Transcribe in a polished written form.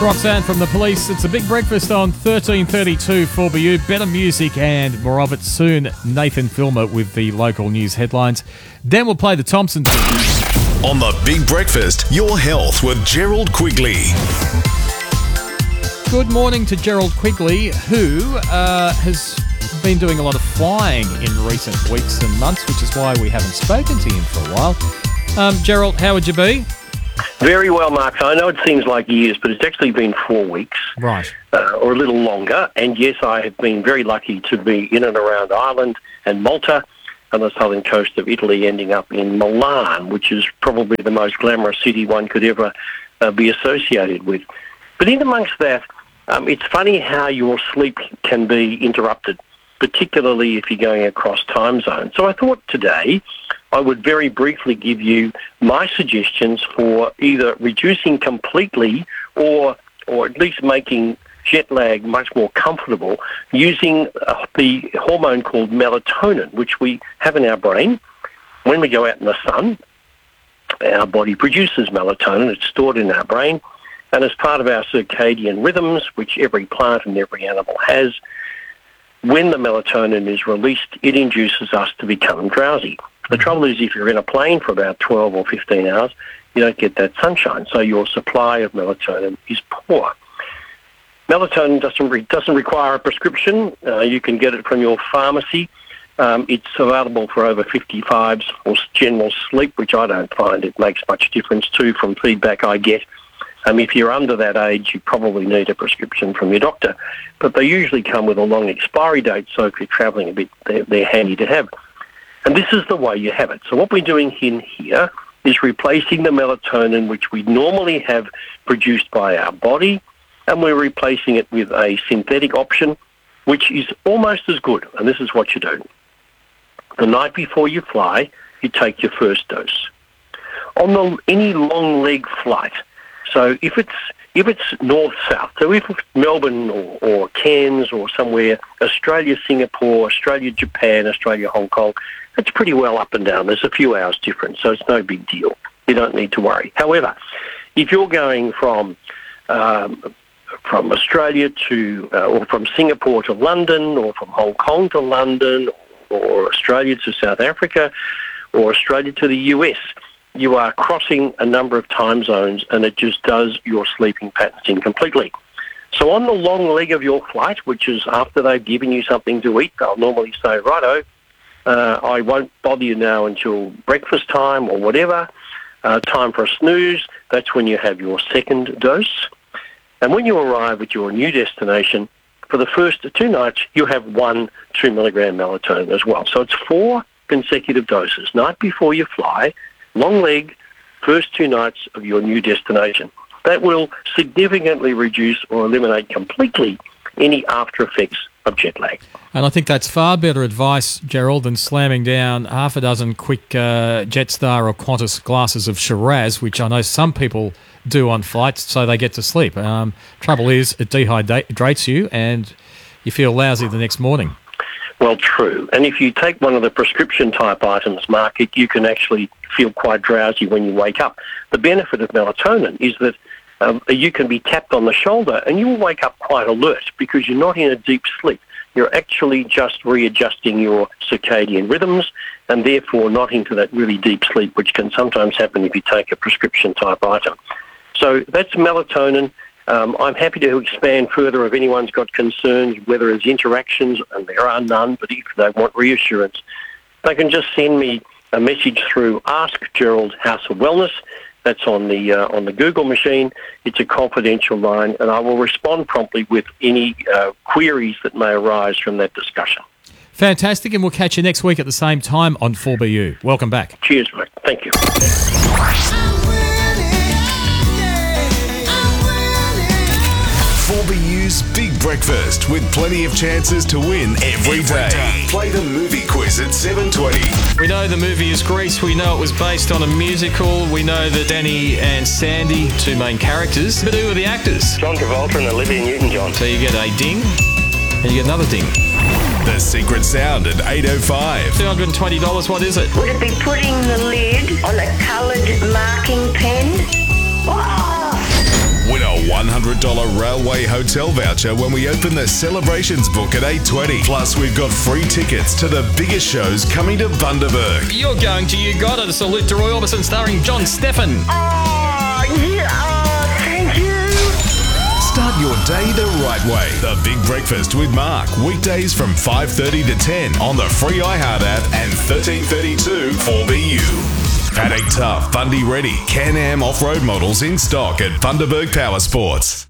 Roxanne from The Police. It's a big breakfast on 1332 4BU. Better music and more of it soon. Nathan Filmer with the local news headlines. Then we'll play the Thompsons. On The Big Breakfast, your health with Gerald Quigley. Good morning to Gerald Quigley, who has been doing a lot of flying in recent weeks and months, which is why we haven't spoken to him for a while. Gerald, how would you be? Very well, Mark. I know it seems like years, but it's actually been 4 weeks. Right. Or a little longer. And yes, I have been very lucky to be in and around Ireland and Malta and the southern coast of Italy, ending up in Milan, which is probably the most glamorous city one could ever be associated with. But in amongst that, it's funny how your sleep can be interrupted, particularly if you're going across time zones. So I thought today I would very briefly give you my suggestions for either reducing completely or at least making jet lag much more comfortable using the hormone called melatonin, which we have in our brain. When we go out in the sun, our body produces melatonin. It's stored in our brain. And as part of our circadian rhythms, which every plant and every animal has, when the melatonin is released, it induces us to become drowsy. The trouble is, if you're in a plane for about 12 or 15 hours, you don't get that sunshine, so your supply of melatonin is poor. Melatonin doesn't require a prescription. You can get it from your pharmacy. It's available for over 55s for general sleep, which I don't find it makes much difference to from feedback I get. If you're under that age, you probably need a prescription from your doctor, but they usually come with a long expiry date, so if you're travelling a bit, they're handy to have. And this is the way you have it. So what we're doing in here is replacing the melatonin, which we normally have produced by our body, and we're replacing it with a synthetic option, which is almost as good. And this is what you do. The night before you fly, you take your first dose. On any long leg flight, so if it's north-south, so if it's Melbourne or Cairns or somewhere, Australia, Singapore, Australia, Japan, Australia, Hong Kong, it's pretty well up and down. There's a few hours difference, so it's no big deal. You don't need to worry. However, if you're going from Australia to, or from Singapore to London, or from Hong Kong to London, or Australia to South Africa, or Australia to the US, you are crossing a number of time zones, and it just does your sleeping patterns in completely. So on the long leg of your flight, which is after they've given you something to eat, they'll normally say, righto, I won't bother you now until breakfast time or whatever, time for a snooze. That's when you have your second dose. And when you arrive at your new destination, for the first 2 nights, you have 1 2-milligram melatonin as well. So it's 4 consecutive doses, night before you fly, long leg, first 2 nights of your new destination. That will significantly reduce or eliminate completely any after effects of jet lag. And I think that's far better advice, Gerald, than slamming down half a dozen quick Jetstar or Qantas glasses of Shiraz, which I know some people do on flights so they get to sleep. Trouble is, it dehydrates you and you feel lousy the next morning. Well, true. And if you take one of the prescription-type items, Mark, you can actually feel quite drowsy when you wake up. The benefit of melatonin is that you can be tapped on the shoulder and you will wake up quite alert because you're not in a deep sleep. You're actually just readjusting your circadian rhythms and therefore not into that really deep sleep, which can sometimes happen if you take a prescription-type item. So that's melatonin. I'm happy to expand further if anyone's got concerns, whether it's interactions, and there are none, but if they want reassurance, they can just send me a message through Ask Gerald House of Wellness. That's on the Google machine. It's a confidential line, and I will respond promptly with any queries that may arise from that discussion. Fantastic, and we'll catch you next week at the same time on 4BU. Welcome back. Cheers, mate. Thank you. 4BU's Big Breakfast with plenty of chances to win every day. Play the movie quiz at 7:20. We know the movie is Grease. We know it was based on a musical. We know that Danny and Sandy, 2 main characters. But who are the actors? John Travolta and Olivia Newton-John. So you get a ding and you get another ding. The secret sound at 8:05. $220, what is it? Would it be putting the lid on a coloured marking pen? Oh! Win a $100 Railway Hotel voucher when we open the Celebrations book at 8:20. Plus, we've got free tickets to the biggest shows coming to Bundaberg. You're going to You Got It, a salute to Roy Orbison starring John Steffen. Thank you. Start your day the right way. The Big Breakfast with Mark. Weekdays from 5:30 to 10 on the free iHeart app and 1332 4BU. Paddock Tough, Bundy Ready, Can-Am off-road models in stock at Bundaberg Power Sports.